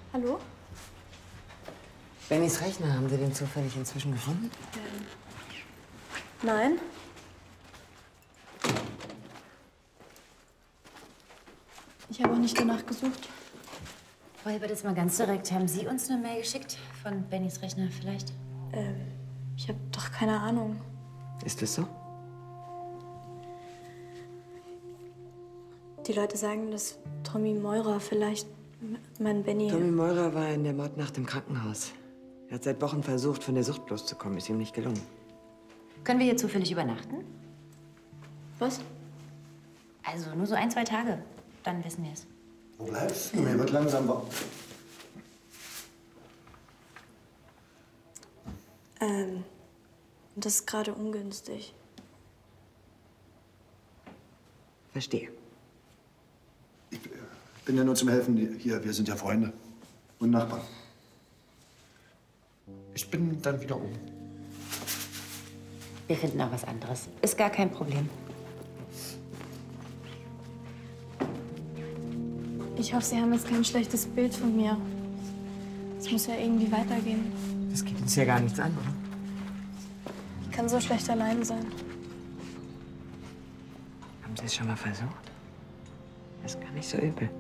Hallo? Bennys Rechner, haben Sie den zufällig inzwischen gefunden? Nein. Ich habe auch nicht danach gesucht. Frau Hilbert, jetzt mal ganz direkt. Haben Sie uns eine Mail geschickt von Bennys Rechner vielleicht? Ich habe doch keine Ahnung. Ist das so? Die Leute sagen, dass Tommy Meurer vielleicht mein Benny... Tommy Meurer war in der Mordnacht im Krankenhaus. Er hat seit Wochen versucht, von der Sucht loszukommen. Ist ihm nicht gelungen. Können wir hier zufällig übernachten? Was? Also nur so 1, 2 Tage. Dann wissen wir es. Wo bleibst du? Mir wird langsam warm. Das ist gerade ungünstig. Verstehe. Ich bin ja nur zum Helfen hier. Wir sind ja Freunde und Nachbarn. Ich bin dann wieder oben. Wir finden auch was anderes. Ist gar kein Problem. Ich hoffe, Sie haben jetzt kein schlechtes Bild von mir. Es muss ja irgendwie weitergehen. Das geht uns ja gar nichts an, oder? Ich kann so schlecht allein sein. Haben Sie es schon mal versucht? Das ist gar nicht so übel.